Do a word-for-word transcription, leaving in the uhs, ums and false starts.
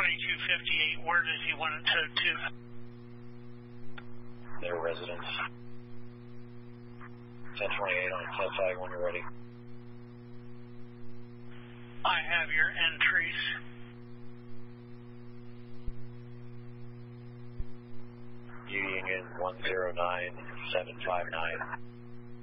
twenty-two fifty-eight, where does he want it towed to? Their residence. ten twenty-eight on ten five when you're ready. I have your entries. Union one zero nine seven five nine.